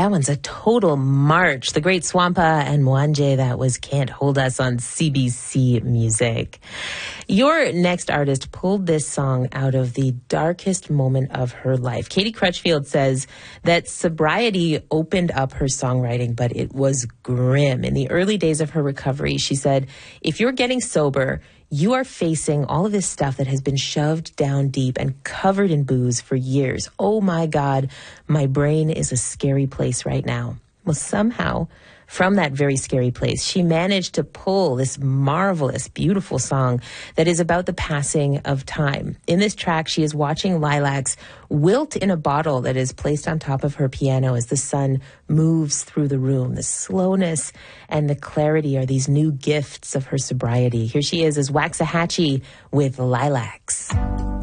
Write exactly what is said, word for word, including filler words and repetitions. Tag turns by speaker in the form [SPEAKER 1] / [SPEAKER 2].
[SPEAKER 1] That one's a total march. The great Swampa and Mwanje, that was Can't Hold Us on C B C Music. Your next artist pulled this song out of the darkest moment of her life. Katie Crutchfield says that sobriety opened up her songwriting, but it was grim. In the early days of her recovery, she said, if you're getting sober, you are facing all of this stuff that has been shoved down deep and covered in booze for years. Oh my God, my brain is a scary place right now. Well, somehow, from that very scary place, she managed to pull this marvelous, beautiful song that is about the passing of time. In this track, she is watching lilacs wilt in a bottle that is placed on top of her piano as the sun moves through the room. The slowness and the clarity are these new gifts of her sobriety. Here she is as Waxahachie with Lilacs.